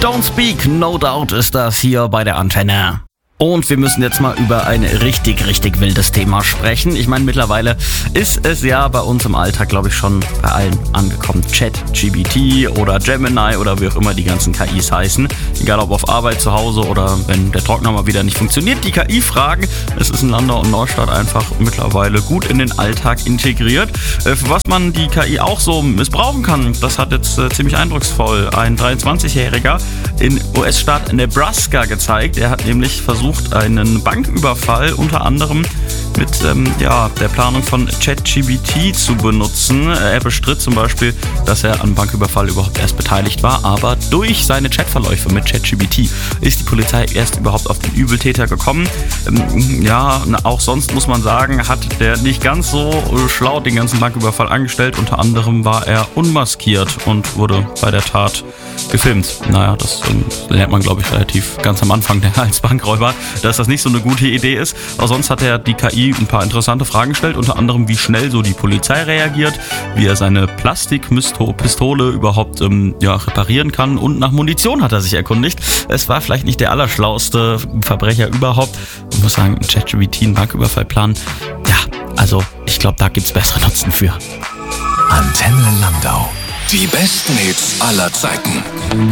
Don't Speak, No Doubt ist das hier bei der Antenne. Und wir müssen jetzt mal über ein richtig wildes Thema sprechen. Ich meine, mittlerweile ist es ja bei uns im Alltag, glaube ich, schon bei allen angekommen. ChatGPT oder Gemini oder wie auch immer die ganzen KIs heißen. Egal ob auf Arbeit, zu Hause oder wenn der Trockner mal wieder nicht funktioniert. Die KI-Fragen, es ist in Landau und Neustadt einfach mittlerweile gut in den Alltag integriert. Für was man die KI auch so missbrauchen kann, das hat jetzt ziemlich eindrucksvoll ein 23-Jähriger in US-Staat Nebraska gezeigt. Er hat nämlich versucht, einen Banküberfall unter anderem mit der Planung von ChatGPT zu benutzen. Er bestritt zum Beispiel, dass er am Banküberfall überhaupt erst beteiligt war, aber durch seine Chatverläufe mit ChatGPT ist die Polizei erst überhaupt auf den Übeltäter gekommen. Auch sonst muss man sagen, hat der nicht ganz so schlau den ganzen Banküberfall angestellt. Unter anderem war er unmaskiert und wurde bei der Tat gefilmt. Naja, das lernt man, glaube ich, relativ ganz am Anfang als Bankräuber, dass das nicht so eine gute Idee ist. Aber sonst hat er die KI ein paar interessante Fragen gestellt, unter anderem, wie schnell so die Polizei reagiert, wie er seine Plastikpistole überhaupt reparieren kann, und nach Munition hat er sich erkundigt. Es war vielleicht nicht der allerschlauste Verbrecher überhaupt. Ich muss sagen, ChatGPT, einen Banküberfallplan, ich glaube, da gibt's bessere Nutzen für. Antenne Landau. Die besten Hits aller Zeiten.